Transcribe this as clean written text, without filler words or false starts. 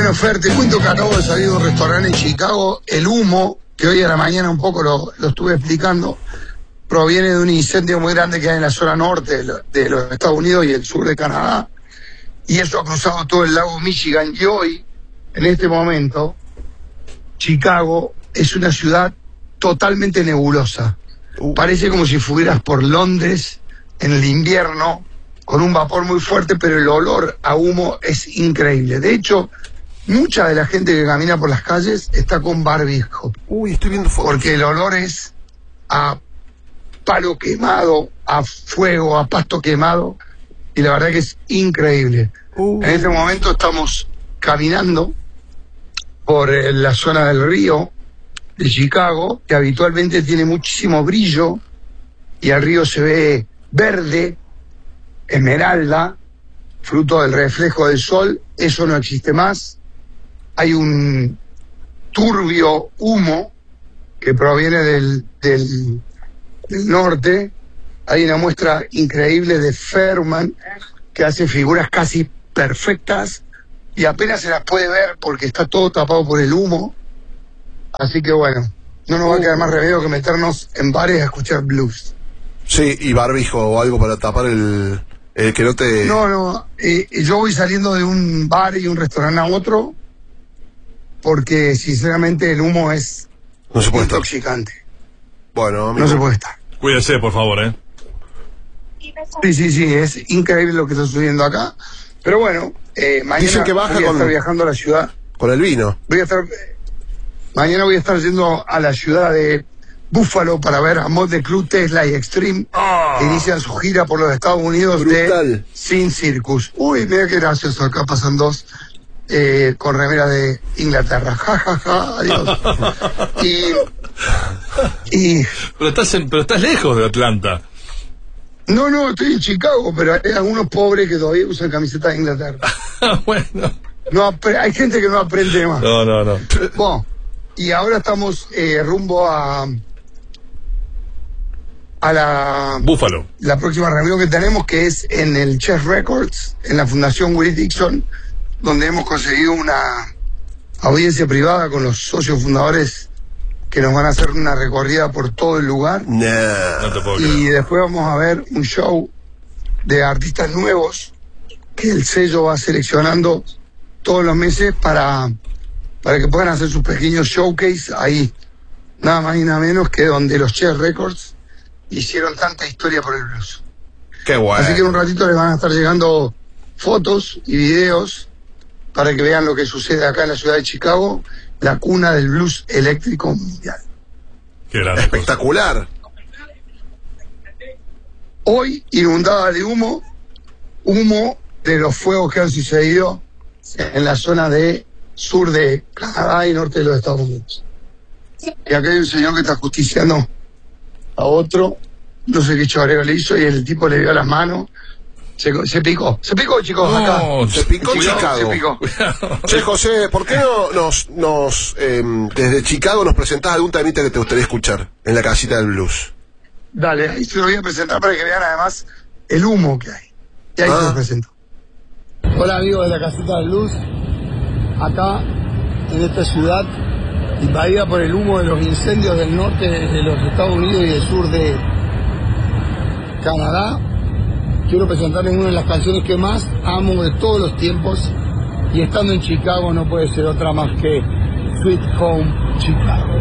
Bueno, Fer, te cuento que acabo de salir de un restaurante en Chicago. El humo, que hoy a la mañana un poco lo estuve explicando, proviene de un incendio muy grande que hay en la zona norte de los Estados Unidos y el sur de Canadá. Y eso ha cruzado todo el lago Michigan. Y hoy, en este momento, Chicago es una ciudad totalmente nebulosa. Parece como si fueras por Londres en el invierno, con un vapor muy fuerte, pero el olor a humo es increíble. De hecho, mucha de la gente que camina por las calles está con barbijo. Uy, estoy viendo fotos. Porque el olor es a palo quemado, a fuego, a pasto quemado, y la verdad que es increíble. En este momento estamos caminando por la zona del río de Chicago, que habitualmente tiene muchísimo brillo, y el río se ve verde, esmeralda, fruto del reflejo del sol. Eso no existe más. Hay un turbio humo que proviene del norte. Hay una muestra increíble de Fairman que hace figuras casi perfectas y apenas se las puede ver porque está todo tapado por el humo. Así que bueno, no nos va a quedar más remedio que meternos en bares a escuchar blues. Sí, y barbijo o algo para tapar el que no te... No, yo voy saliendo de un bar y un restaurante a otro porque sinceramente el humo es no se puede intoxicante. Bueno, amigo. No se puede estar. Cuídese, por favor, Sí, es increíble lo que está sucediendo acá. Pero bueno, mañana dicen que baja voy a estar viajando a la ciudad. Con el vino. Mañana voy a estar yendo a la ciudad de Buffalo para ver a Motley Crue, Tesla y Extreme, que inician su gira por los Estados Unidos. Brutal. De Sin Circus. Uy, mira qué gracioso, acá pasan dos con remera de Inglaterra. Adiós. Pero estás lejos de Atlanta. No, estoy en Chicago, pero hay algunos pobres que todavía usan camiseta de Inglaterra. Bueno. Hay gente que no aprende más. No. Bueno, y ahora estamos rumbo a la Buffalo. La próxima reunión que tenemos, que es en el Chess Records, en la Fundación Willie Dixon, donde hemos conseguido una audiencia privada con los socios fundadores que nos van a hacer una recorrida por todo el lugar. No te puedo Y creer. después vamos a ver un show de artistas nuevos que el sello va seleccionando todos los meses para que puedan hacer sus pequeños showcase ahí, nada más y nada menos que donde los Chess Records hicieron tanta historia por el blues. Qué bueno. Así que en un ratito les van a estar llegando fotos y videos para que vean lo que sucede acá en la ciudad de Chicago, la cuna del blues eléctrico mundial. Qué grande. Espectacular. Hoy inundada de humo de los fuegos que han sucedido en la zona de sur de Canadá y norte de los Estados Unidos. Y acá hay un señor que está justiciando a otro, no sé qué choreo le hizo, y el tipo le dio las manos. Se picó, chicos, No, acá. Se picó Chicago. Se picó. Che, José, ¿por qué no desde Chicago nos presentás algún temita que te gustaría escuchar en la casita del blues? Dale, ahí se lo voy a presentar para que vean además el humo que hay. Y ahí se lo presento. Hola amigos de la casita del blues, acá en esta ciudad invadida por el humo de los incendios del norte de los Estados Unidos y del sur de Canadá. Quiero presentarles una de las canciones que más amo de todos los tiempos, y estando en Chicago no puede ser otra más que Sweet Home Chicago.